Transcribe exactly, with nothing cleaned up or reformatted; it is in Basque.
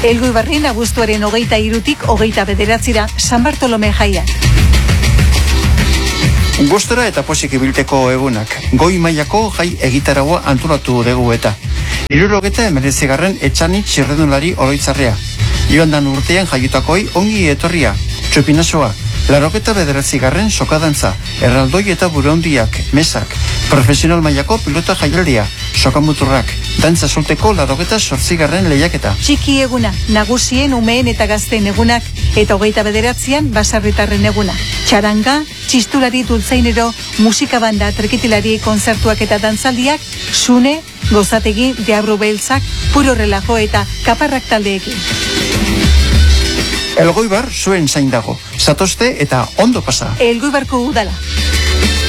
Elgoibarren abuztuaren hogeita irutik hogeita bederatzira San Bartolome jaiak. Gustora eta posik ibilteko egunak. Goi mailako jai egitaragua antolatu dugu eta. Hirurogeta emeretzigarren etxani txirrendulari oroitzarrea. Joan dan urtean jaiutakoi ongi etorria. Txopinasoa. Larogeta bederatzigarren sokadantza. Erraldoi eta burondiak, mesak. Profesional mailako pilota jaialdia. Sokamuturrak. Dantza solteko larogeta sortzigarren lehiaketa. Txiki eguna, nagusien, umeen eta gazteen egunak, eta hogeita bederatzean basarritarren eguna. Txaranga, txistulari dultzainero, musika banda, trekitilari, konzertuak eta dantzaldiak, sune, gozategi, deabru beltzak, puro relajo eta kaparrak taldeekin. Elgoibar zuen zain dago. Zatozte eta ondo pasa. Elgoibarko udala.